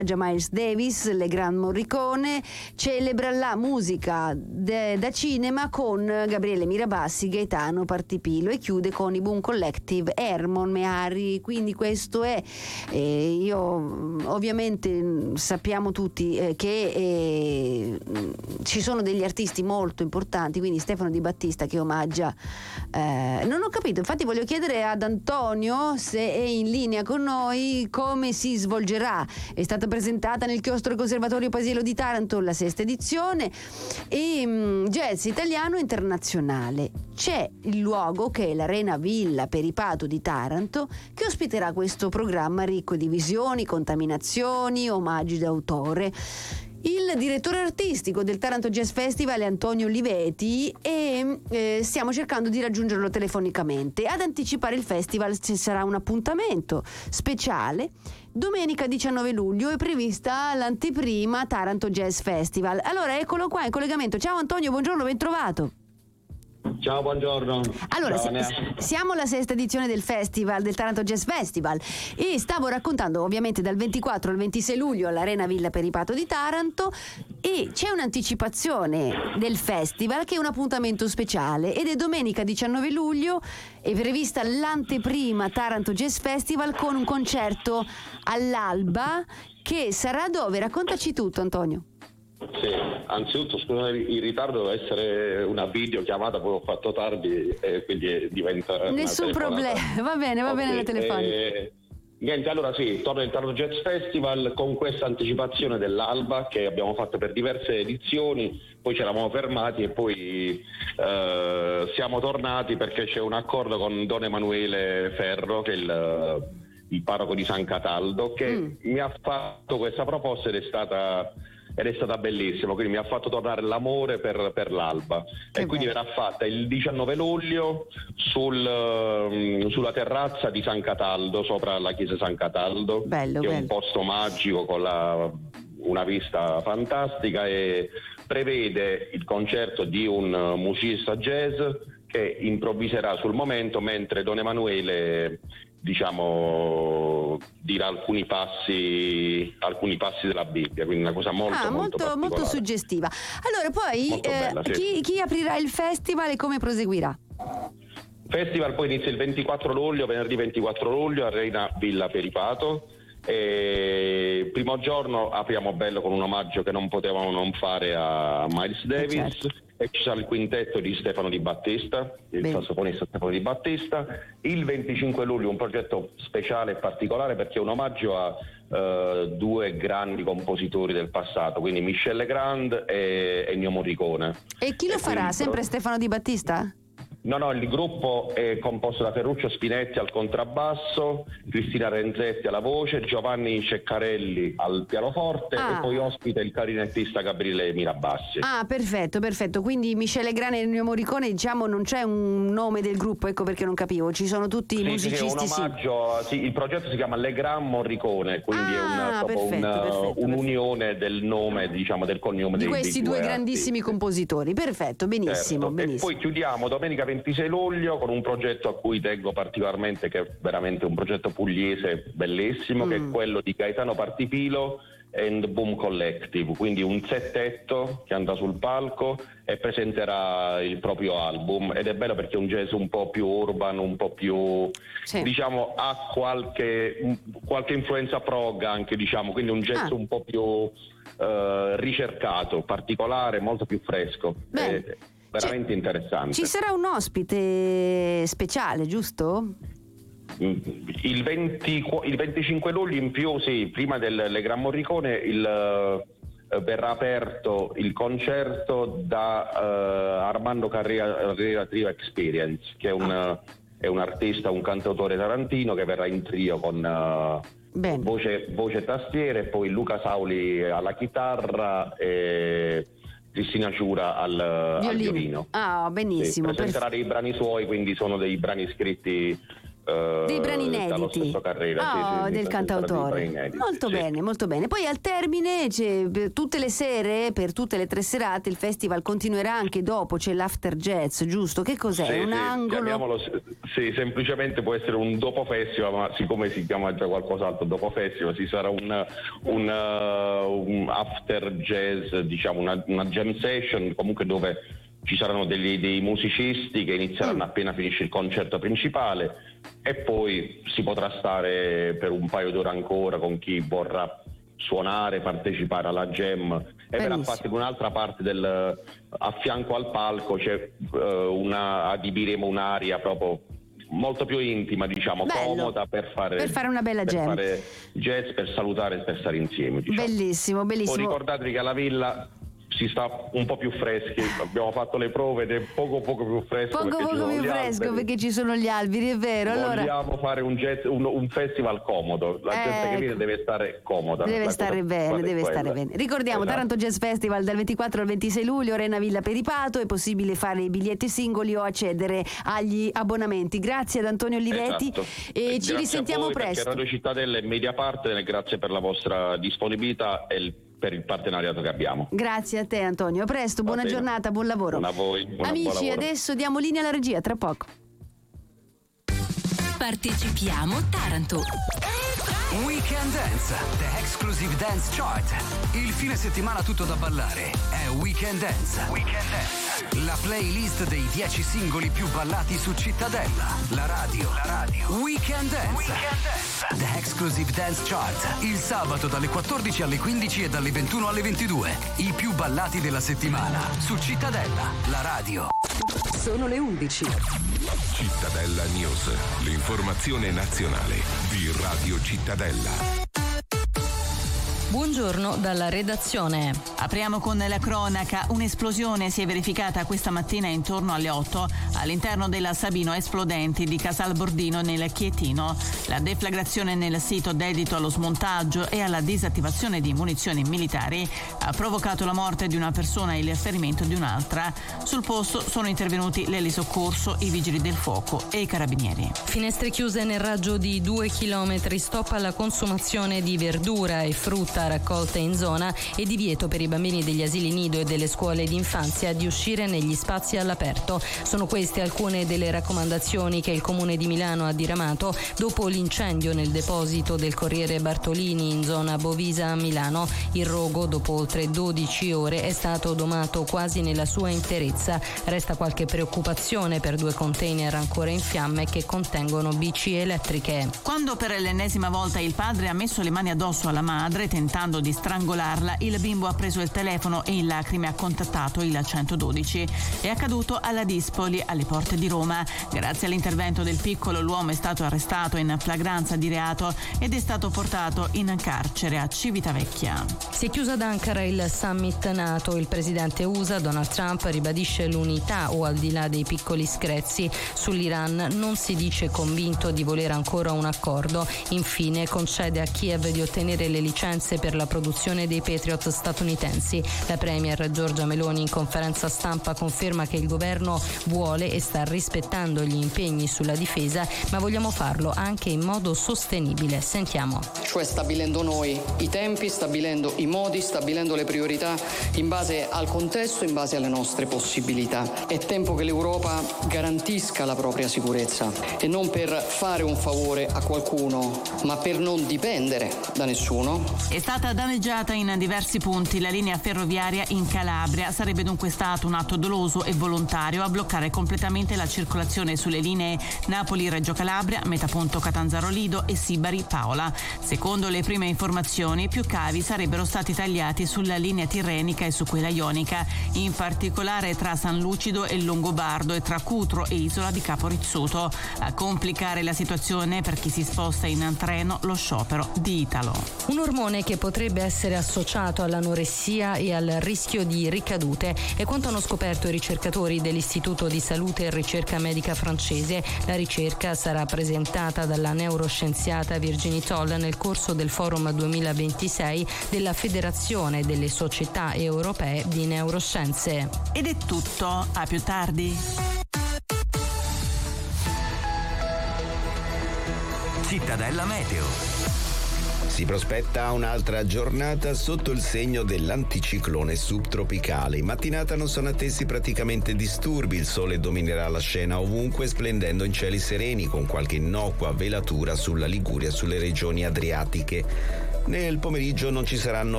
Miles Davis, Legrand Morricone, celebra la musica da cinema con Gabriele Mirabassi, Gaetano Partipilo e chiude con i Boom Collective, Hermon Mehari. Quindi questo è, io ovviamente sappiamo tutti che ci sono degli artisti molto importanti, quindi Stefano Di Battista che omaggia, non ho capito, infatti voglio chiedere ad Antonio se è in linea con noi come si svolgerà. È stata presentata nel chiostro Conservatorio Paesiello di Taranto la 6ª edizione e jazz italiano internazionale. C'è il luogo che è l'Arena Villa Peripato di Taranto che ospiterà questo programma ricco di visioni, contaminazioni, omaggi d'autore. Il direttore artistico del Taranto Jazz Festival è Antonio Oliveti e stiamo cercando di raggiungerlo telefonicamente. Ad anticipare il festival ci sarà un appuntamento speciale. Domenica 19 luglio è prevista l'anteprima Taranto Jazz Festival. Allora eccolo qua in collegamento. Ciao Antonio, buongiorno, ben trovato. Ciao, buongiorno. Allora, ciao, siamo alla 6ª edizione del festival, del Taranto Jazz Festival, e stavo raccontando ovviamente dal 24 al 26 luglio all'Arena Villa Peripato di Taranto, e c'è un'anticipazione del festival che è un appuntamento speciale ed è domenica 19 luglio, è prevista l'anteprima Taranto Jazz Festival con un concerto all'alba che sarà dove? Raccontaci tutto, Antonio. Sì, anzitutto scusa il ritardo, deve essere una videochiamata, poi ho fatto tardi e quindi diventa nessun problema, va bene la telefonica. Niente, allora sì, torna il Taranto Jazz Festival con questa anticipazione dell'alba che abbiamo fatto per diverse edizioni, poi ci eravamo fermati e poi siamo tornati perché c'è un accordo con Don Emanuele Ferro, che è il parroco di San Cataldo, che mi ha fatto questa proposta ed è stata bellissima, quindi mi ha fatto tornare l'amore per l'alba e quindi verrà fatta il 19 luglio sulla terrazza di San Cataldo, sopra la chiesa San Cataldo, che è un posto magico con una vista fantastica, e prevede il concerto di un musicista jazz che improvviserà sul momento mentre Don Emanuele dirà alcuni passi della Bibbia, quindi una cosa molto suggestiva. Allora poi bella, sì. chi aprirà il festival e come proseguirà? Festival poi inizia il 24 luglio, venerdì 24 luglio, Arena Villa Peripato. E primo giorno apriamo bello con un omaggio che non potevamo non fare a Miles Davis, certo. E ci sarà il quintetto di Stefano Di Battista, il sassofonista Stefano Di Battista. Il 25 luglio un progetto speciale e particolare perché è un omaggio a due grandi compositori del passato, quindi Michel Legrand e Ennio Morricone. E chi lo farà? Sempre Stefano Di Battista? No, il gruppo è composto da Ferruccio Spinetti al contrabbasso, Cristina Renzetti alla voce, Giovanni Ceccarelli al pianoforte e poi ospita il clarinettista Gabriele Mirabassi. Ah, perfetto. Quindi Michele Grane e Ennio Morricone, non c'è un nome del gruppo, ecco perché non capivo, ci sono tutti i musicisti. Sì, un omaggio, il progetto si chiama Legrand Morricone, quindi è un'unione del nome, del cognome di questi due grandissimi artisti. Compositori. Perfetto, benissimo, certo. benissimo. E poi chiudiamo domenica 26 luglio con un progetto a cui tengo particolarmente, che è veramente un progetto pugliese bellissimo, che è quello di Gaetano Partipilo and Boom Collective, quindi un settetto che andrà sul palco e presenterà il proprio album, ed è bello perché è un jazz un po' più urban, un po' più ha qualche influenza prog anche, quindi un jazz un po' più ricercato, particolare, molto più fresco. Veramente interessante. Ci sarà un ospite speciale, giusto? Il 25 luglio in più, sì, prima del Legrand Morricone verrà aperto il concerto da Armando Carrera Trio Experience, che è un artista, un cantautore tarantino che verrà in trio con voce e tastiere, e poi Luca Sauli alla chitarra e Cristina Ciura al violino. Ah, benissimo. Presenterà dei brani suoi, quindi sono dei brani scritti dei brani inediti dallo stesso Carrera, del cantautore. Molto bene, molto bene. Poi al termine per tutte le sere, per tutte le 3 serate, il festival continuerà anche dopo, c'è l'after jazz, giusto? Che cos'è? Un angolo? Chiamiamolo, semplicemente può essere un dopo festival, ma siccome si chiama già qualcos'altro dopo festival, ci sarà un after jazz, diciamo una jam session, comunque dove ci saranno dei musicisti che inizieranno appena finisce il concerto principale, e poi si potrà stare per un paio d'ore ancora con chi vorrà suonare, partecipare alla jam. E verrà fatta in un'altra parte a fianco al palco adibiremo un'area proprio molto più intima, diciamo. Bello. Comoda per fare una bella jam, fare jazz, per salutare e per stare insieme, diciamo. Bellissimo. Poi ricordatevi che alla Villa si sta un po' più freschi, abbiamo fatto le prove ed è poco più fresco, perché ci sono gli alberi, è vero. Vogliamo fare un festival comodo, la gente che viene deve stare comoda, deve stare bene. Ricordiamo, esatto. Taranto Jazz Festival dal 24 al 26 luglio, Arena Villa Peripato, è possibile fare i biglietti singoli o accedere agli abbonamenti. Grazie ad Antonio Olivetti, esatto. E ci risentiamo presto. Radio Cittadella e Media Partner, grazie per la vostra disponibilità e per il partenariato che abbiamo. Grazie a te, Antonio. A presto, buona giornata, buon lavoro. A voi. Amici, adesso diamo linea alla regia, tra poco. Partecipiamo Taranto. Weekend Dance, the exclusive dance chart. Il fine settimana tutto da ballare è Weekend Dance. Weekend Dance. La playlist dei 10 singoli più ballati su Cittadella. La radio. Weekend Dance. Weekend Dance. The exclusive dance chart. Il sabato dalle 14 alle 15 e dalle 21 alle 22. I più ballati della settimana su Cittadella. La radio. Sono le 11. Cittadella News, l'informazione nazionale di Radio Cittadella. Buongiorno dalla redazione. Apriamo con la cronaca. Un'esplosione si è verificata questa mattina intorno alle 8 all'interno della Sabino Esplodenti di Casal Bordino nel Chietino. La deflagrazione nel sito dedito allo smontaggio e alla disattivazione di munizioni militari ha provocato la morte di una persona e il ferimento di un'altra. Sul posto sono intervenuti l'elisoccorso, i vigili del fuoco e i carabinieri. Finestre chiuse nel raggio di 2 chilometri, stop alla consumazione di verdura e frutta raccolte in zona e divieto per i bambini degli asili nido e delle scuole d'infanzia di uscire negli spazi all'aperto. Sono queste alcune delle raccomandazioni che il Comune di Milano ha diramato dopo l'incendio nel deposito del Corriere Bartolini in zona Bovisa a Milano. Il rogo, dopo oltre 12 ore, è stato domato quasi nella sua interezza. Resta qualche preoccupazione per 2 container ancora in fiamme che contengono bici elettriche. Quando per l'ennesima volta il padre ha messo le mani addosso alla madre tentando di strangolarla, il bimbo ha preso il telefono e in lacrime ha contattato il 112. È accaduto alla Dispoli, alle porte di Roma. Grazie all'intervento del piccolo, l'uomo è stato arrestato in flagranza di reato ed è stato portato in carcere a Civitavecchia. Si è chiuso ad Ankara il summit NATO. Il presidente USA Donald Trump ribadisce l'unità o al di là dei piccoli screzi. Sull'Iran non si dice convinto di volere ancora un accordo. Infine concede a Kiev di ottenere le licenze per la produzione dei Patriot statunitensi. La premier Giorgia Meloni in conferenza stampa conferma che il governo vuole e sta rispettando gli impegni sulla difesa, ma vogliamo farlo anche in modo sostenibile. Sentiamo. Cioè stabilendo noi i tempi, stabilendo i modi, stabilendo le priorità in base al contesto, in base alle nostre possibilità. È tempo che l'Europa garantisca la propria sicurezza e non per fare un favore a qualcuno, ma per non dipendere da nessuno. È stata danneggiata in diversi punti la linea ferroviaria in Calabria. Sarebbe dunque stato un atto doloso e volontario a bloccare completamente la circolazione sulle linee Napoli-Reggio Calabria, Metaponto Catanzaro Lido e Sibari-Paola. Secondo le prime informazioni, più cavi sarebbero stati tagliati sulla linea tirrenica e su quella ionica, in particolare tra San Lucido e Longobardo e tra Cutro e Isola di Capo Rizzuto. A complicare la situazione per chi si sposta in treno, lo sciopero di Italo. Un ormone che potrebbe essere associato all'anoressia e al rischio di ricadute è quanto hanno scoperto i ricercatori dell'Istituto di Salute e Ricerca Medica francese. La ricerca sarà presentata dalla neuroscienziata Virginie Toll nel corso del Forum 2026 della Federazione delle Società Europee di Neuroscienze. Ed è tutto, a più tardi. Cittadella Meteo. Si prospetta un'altra giornata sotto il segno dell'anticiclone subtropicale. In mattinata non sono attesi praticamente disturbi, il sole dominerà la scena ovunque splendendo in cieli sereni con qualche innocua velatura sulla Liguria e sulle regioni adriatiche. Nel pomeriggio non ci saranno